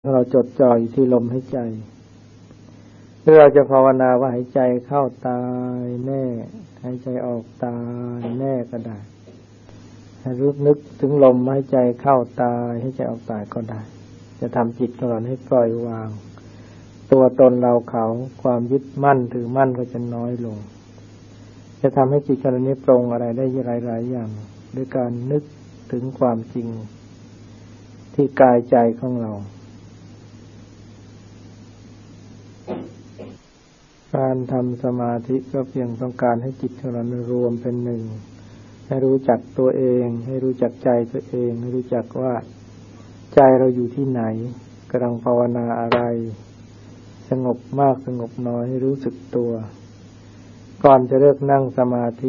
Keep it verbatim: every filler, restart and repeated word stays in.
เราจดจ่ออยู่ที่ลมหายใจหรือเราจะภาวนาว่าหายใจเข้าตายแน่หายใจออกตายแน่ก็ได้ให้รู้นึกถึงลมหายใจเข้าตายหายใจออกตายก็ได้จะทำจิตของเราให้ปล่อยวางตัวตนเราเขาความยึดมั่นถือมั่นก็จะน้อยลงจะทำให้จิตของเรานี้ปรงอะไรได้หลายๆอย่างด้วยการนึกถึงความจริงที่กายใจของเราการทำสมาธิก็เพียงต้องการให้จิตของเรารวมเป็นหนึ่งให้รู้จักตัวเองให้รู้จักใจตัวเองให้รู้จักว่าใจเราอยู่ที่ไหนกำลังภาวนาอะไรสงบมากสงบน้อยให้รู้สึกตัวก่อนจะเลิกนั่งสมาธิ